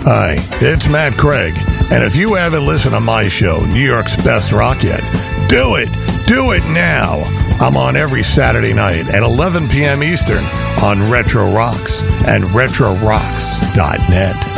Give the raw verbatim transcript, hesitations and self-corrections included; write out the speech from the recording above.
Hi, it's Matt Craig, and if you haven't listened to my show, New York's Best Rock, yet, do it! Do it now! I'm on every Saturday night at eleven p.m. Eastern on Retro Rocks and retro rocks dot net.